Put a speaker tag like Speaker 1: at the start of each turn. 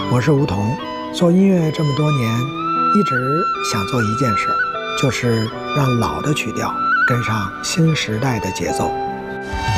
Speaker 1: 我是吴彤，做音乐这么多年，一直想做一件事，就是让老的曲调跟上新时代的节奏。